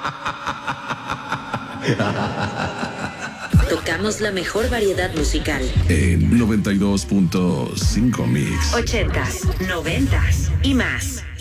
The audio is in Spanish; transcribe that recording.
Tocamos la mejor variedad musical. En 92.5 Mix. 80s, 90s y más.